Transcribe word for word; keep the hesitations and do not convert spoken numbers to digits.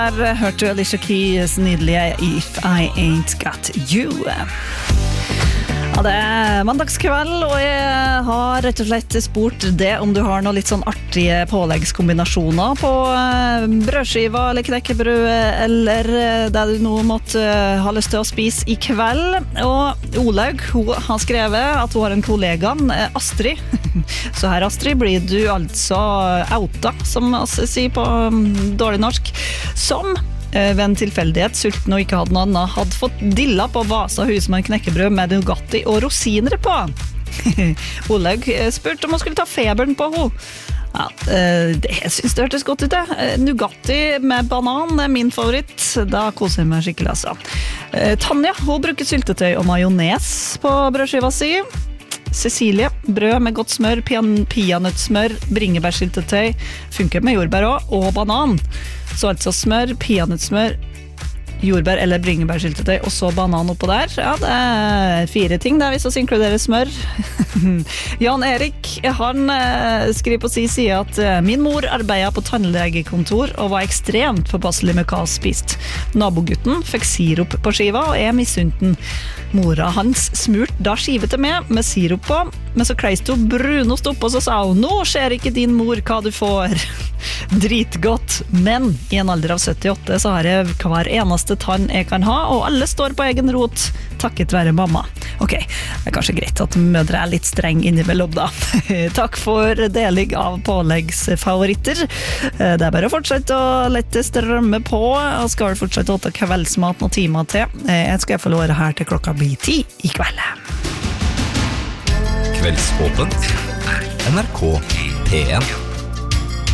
Her hørte du Alicia Keys nydelige If I Ain't Got You. Ja, det er mandagskveld, og jeg har rett og slett spurt det om du har noe litt sånn artige påleggskombinasjoner på brødskiva eller knekkebrød, eller det du nå måtte ha lyst til å spise i kveld. Og Olaug, hun har skrevet at hun har en kollega, Astrid. Så her, Astrid, blir du altså outa, som man sier på dårlig norsk, som ved en tilfeldighet, sulten og ikke hadde noe annet, hadde fått dilla på Vasa hus med en knekkebrød med Nugatti og rosiner på. Olaug spurte om hun skulle ta feberen på henne. Ja, det, jeg synes det hørtes godt ut det. Nugatti med banan er min favoritt. Da koser jeg meg skikkelig, altså. Tanja, hun bruker syltetøy og majones på brødskiva si. Cecilie, brød med godt smør, peanøttsmør, bringebærsyltetøy, funker med jordbær også, og banan. Så altså smør, peanøttsmør, jordbær eller bringebærsyltetøy, og så banan oppå der. Ja, det er fire ting der, hvis vi inkluderer smør. Jan Erik, han skriver på sin side at min mor arbeidet på tannlegekontor og var ekstremt forpasselig med hva hun spist. Nabogutten fikk sirup på skiva, og jeg misunte den. Mora hans smurt da skive til meg med sirup på, men så kleist hun brunost opp, og så sa hun, nå ser ikke din mor hva du får. Dritgodt, men i en alder av syttiåtte så har jeg hver eneste tann jeg kan ha, og alle står på egen rot, takket være mamma. Ok, det er kanskje greit at mødre er litt streng innimellom da. Takk for deling av påleggsfavoritter. Det er bare å fortsette å lette strømme på, og skal vi fortsette å ta kveldsmat noen timer til. Jeg skal få låre her til klokka blir ti i kveld. Kveldsåpent N R K P en